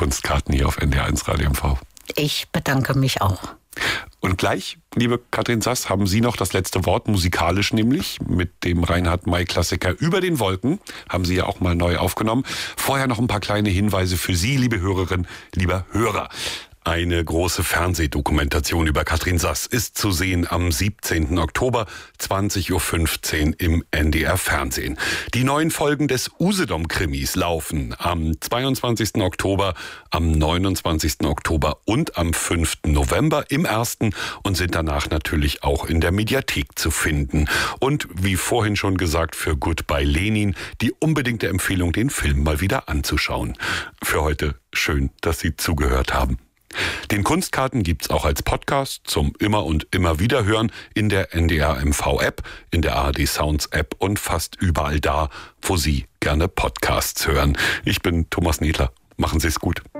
Kunstkarten hier auf NDR1 Radio MV. Ich bedanke mich auch. Und gleich, liebe Katrin Sass, haben Sie noch das letzte Wort, musikalisch nämlich, mit dem Reinhard-May-Klassiker Über den Wolken, haben Sie ja auch mal neu aufgenommen. Vorher noch ein paar kleine Hinweise für Sie, liebe Hörerinnen, lieber Hörer. Eine große Fernsehdokumentation über Katrin Sass ist zu sehen am 17. Oktober, 20.15 Uhr im NDR-Fernsehen. Die neuen Folgen des Usedom-Krimis laufen am 22. Oktober, am 29. Oktober und am 5. November im ersten und sind danach natürlich auch in der Mediathek zu finden. Und wie vorhin schon gesagt, für Goodbye Lenin die unbedingte Empfehlung, den Film mal wieder anzuschauen. Für heute schön, dass Sie zugehört haben. Den Kunstkarten gibt's auch als Podcast zum immer und immer wieder hören in der NDR MV App, in der ARD Sounds App und fast überall da, wo Sie gerne Podcasts hören. Ich bin Thomas Nedler. Machen Sie es gut.